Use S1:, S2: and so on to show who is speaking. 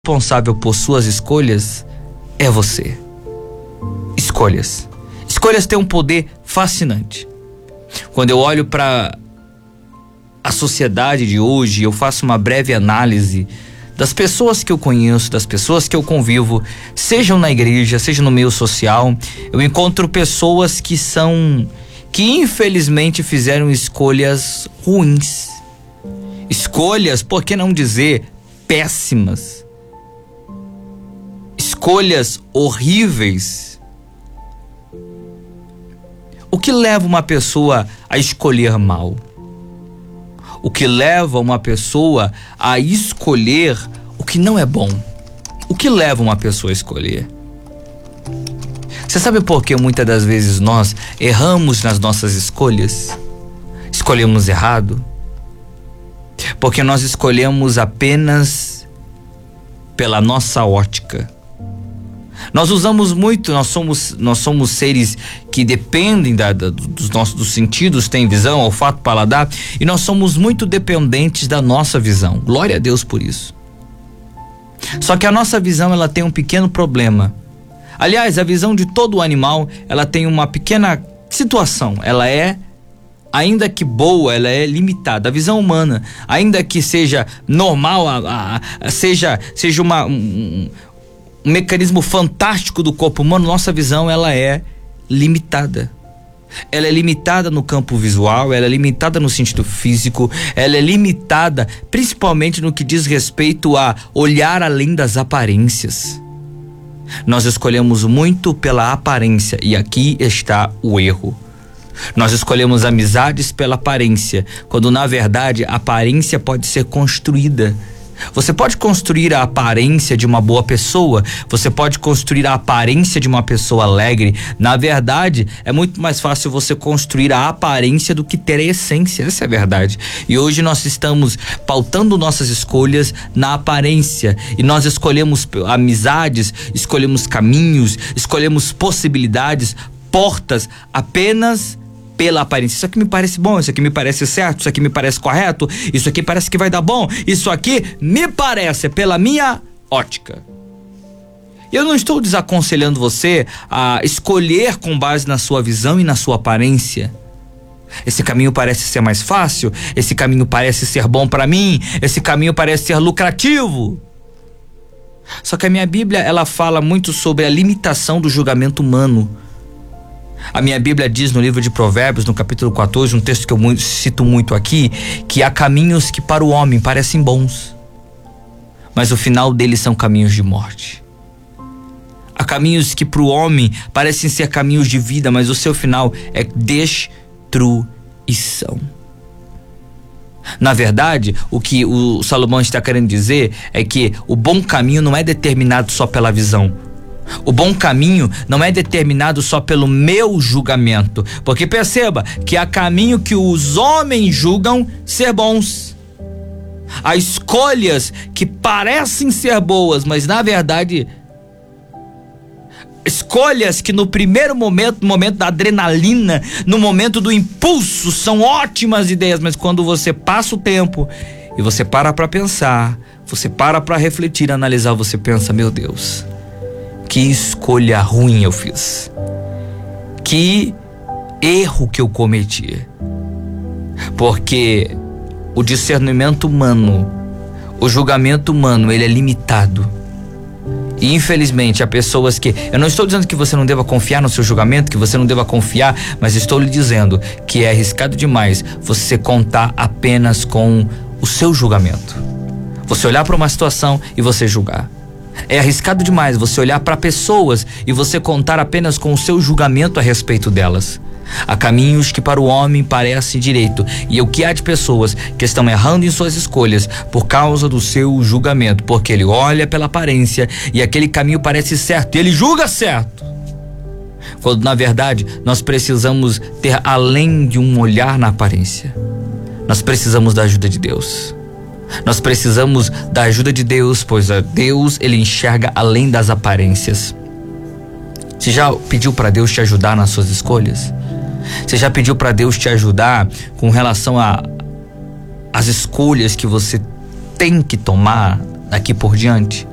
S1: responsável por suas escolhas é você. Escolhas. Escolhas têm um poder fascinante. Quando eu olho para a sociedade de hoje, eu faço uma breve análise das pessoas que eu conheço, das pessoas que eu convivo, sejam na igreja, seja no meio social, eu encontro pessoas que infelizmente fizeram escolhas ruins. Escolhas, por que não dizer, péssimas. Escolhas horríveis. O que leva uma pessoa a escolher mal? O que leva uma pessoa a escolher o que não é bom? O que leva uma pessoa a escolher? Você sabe por que muitas das vezes nós erramos nas nossas escolhas? Escolhemos errado? Porque nós escolhemos apenas pela nossa ótica. Nós usamos muito, nós somos seres que dependem dos sentidos, tem visão, olfato, paladar, e nós somos muito dependentes da nossa visão. Glória a Deus por isso. Só que a nossa visão, ela tem um pequeno problema. Aliás, a visão de todo animal, ela tem uma pequena situação. Ela é, ainda que boa, ela é limitada. A visão humana, ainda que seja normal, seja um mecanismo fantástico do corpo humano, nossa visão, ela é limitada. Ela é limitada no campo visual, ela é limitada no sentido físico, ela é limitada principalmente no que diz respeito a olhar além das aparências. Nós escolhemos muito pela aparência, e aqui está o erro. Nós escolhemos amizades pela aparência, quando na verdade a aparência pode ser construída. Você pode construir a aparência de uma boa pessoa, você pode construir a aparência de uma pessoa alegre. Na verdade, é muito mais fácil você construir a aparência do que ter a essência, essa é a verdade. E hoje nós estamos pautando nossas escolhas na aparência, e nós escolhemos amizades, escolhemos caminhos, escolhemos possibilidades, portas, apenas pela aparência. Isso aqui me parece bom, isso aqui me parece certo, isso aqui me parece correto, isso aqui parece que vai dar bom, isso aqui me parece, pela minha ótica. Eu não estou desaconselhando você a escolher com base na sua visão e na sua aparência. Esse caminho parece ser mais fácil, esse caminho parece ser bom para mim, esse caminho parece ser lucrativo. Só que a minha Bíblia, ela fala muito sobre a limitação do julgamento humano. A minha Bíblia diz no livro de Provérbios, no capítulo 14, um texto que eu cito muito aqui, que há caminhos que para o homem parecem bons, mas o final deles são caminhos de morte. Há caminhos que para o homem parecem ser caminhos de vida, mas o seu final é destruição. Na verdade, o que o Salomão está querendo dizer é que o bom caminho não é determinado só pela visão. O bom caminho não é determinado só pelo meu julgamento, porque perceba que há caminho que os homens julgam ser bons. Há escolhas que parecem ser boas, mas na verdade, escolhas que no primeiro momento, no momento da adrenalina, no momento do impulso, são ótimas ideias, mas quando você passa o tempo e você para pensar, você para refletir, analisar, você pensa, meu Deus, que escolha ruim eu fiz. Que erro que eu cometi. Porque o discernimento humano, o julgamento humano, ele é limitado. E infelizmente há pessoas que... Eu não estou dizendo que você não deva confiar no seu julgamento, que você não deva confiar, mas estou lhe dizendo que é arriscado demais você contar apenas com o seu julgamento. Você olhar para uma situação e você julgar. É arriscado demais você olhar para pessoas e você contar apenas com o seu julgamento a respeito delas. Há caminhos que para o homem parecem direito, e o que há de pessoas que estão errando em suas escolhas por causa do seu julgamento, porque ele olha pela aparência e aquele caminho parece certo e ele julga certo, quando na verdade nós precisamos ter além de um olhar na aparência. Nós precisamos da ajuda de Deus. Nós precisamos da ajuda de Deus, pois Deus, ele enxerga além das aparências. Você já pediu para Deus te ajudar nas suas escolhas? Você já pediu para Deus te ajudar com relação às escolhas que você tem que tomar daqui por diante?